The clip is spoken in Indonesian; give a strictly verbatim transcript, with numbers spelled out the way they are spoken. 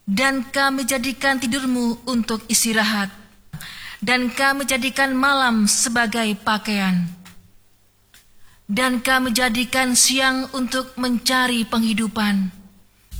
Dan kami jadikan tidurmu untuk istirahat, dan kami jadikan malam sebagai pakaian. Dan kami jadikan siang untuk mencari penghidupan,